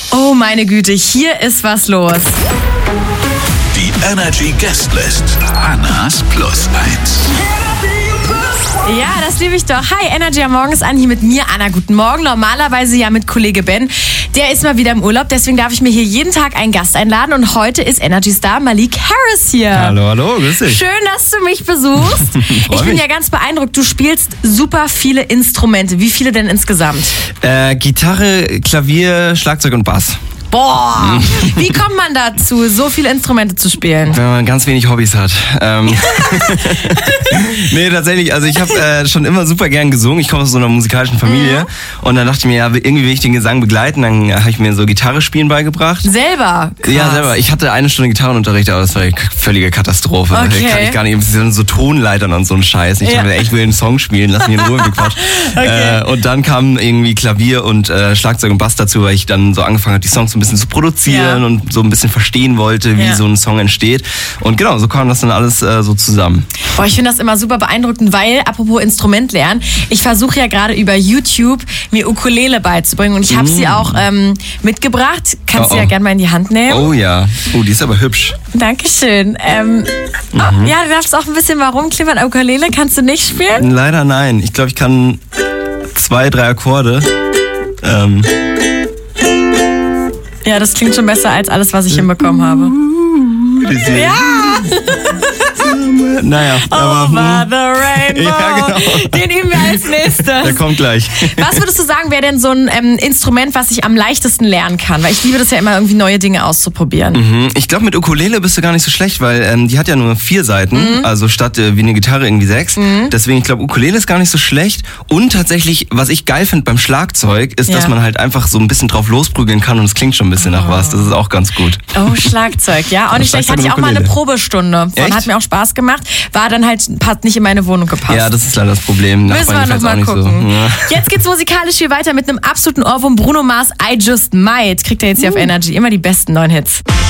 Oh meine Güte, hier ist was los. Die Energy Guestlist. Annas Plus 1. Ja, das liebe ich doch. Hi, Energy am Morgen ist an, hier mit mir, Anna. Guten Morgen. Normalerweise ja mit Kollege Ben. Der ist mal wieder im Urlaub, deswegen darf ich mir hier jeden Tag einen Gast einladen. Und heute ist Energy-Star Malik Harris hier. Hallo, grüß dich. Schön, dass du mich besuchst. Ich bin ja ganz beeindruckt. Du spielst super viele Instrumente. Wie viele denn insgesamt? Gitarre, Klavier, Schlagzeug und Bass. Boah, wie kommt man dazu, so viele Instrumente zu spielen? Wenn man ganz wenig Hobbys hat. Nee, tatsächlich, also ich habe schon immer super gern gesungen. Ich komme aus so einer musikalischen Familie. Und dann dachte ich mir, ja, irgendwie will ich den Gesang begleiten. Dann habe ich mir so Gitarre spielen beigebracht. Selber? Krass. Ja, selber. Ich hatte 1 Stunde Gitarrenunterricht, aber das war eine völlige Katastrophe. Okay. Kann ich gar nicht, so Tonleitern und so ein Scheiß. Ich dachte, ich will einen Song spielen, lass mich in Ruhe mit Quatsch. Okay. Und dann kamen irgendwie Klavier und Schlagzeug und Bass dazu, weil ich dann so angefangen habe, die Songs ein bisschen zu produzieren und so ein bisschen verstehen wollte, wie so ein Song entsteht. Und genau, so kam das dann alles so zusammen. Boah, ich finde das immer super beeindruckend, weil, apropos Instrument lernen, ich versuche ja gerade über YouTube mir Ukulele beizubringen und ich habe sie auch mitgebracht. Kannst du ja gerne mal in die Hand nehmen. Oh ja, die ist aber hübsch. Dankeschön. Ja, du darfst auch ein bisschen mal rumklimpern. Ukulele kannst du nicht spielen? Leider nein. Ich glaube, ich kann 2, 3 Akkorde. Ja, das klingt schon besser als alles, was ich hinbekommen habe. Ja! Naja, aber... Over the Rainbow. Ja, genau. Den üben wir als nächstes. Der kommt gleich. Was würdest du sagen, wäre denn so ein Instrument, was ich am leichtesten lernen kann? Weil ich liebe das ja immer, irgendwie neue Dinge auszuprobieren. Ich glaube, mit Ukulele bist du gar nicht so schlecht, weil die hat ja nur 4 Seiten, also statt wie eine Gitarre irgendwie 6. Deswegen, ich glaube, Ukulele ist gar nicht so schlecht. Und tatsächlich, was ich geil finde beim Schlagzeug, ist, dass man halt einfach so ein bisschen drauf losprügeln kann und es klingt schon ein bisschen nach was. Das ist auch ganz gut. Oh, Schlagzeug, ja. Auch nicht schlecht. Hatte ich auch mal eine Probestunde. Und hat mir auch Spaß gemacht. War dann halt, hat nicht in meine Wohnung gepasst. Ja, das ist leider das Problem. Müssen wir noch mal gucken. So. Ja. Jetzt geht's musikalisch hier weiter mit einem absoluten Ohrwurm. Bruno Mars, I Just Might. Kriegt er jetzt hier auf Energy immer die besten neuen Hits.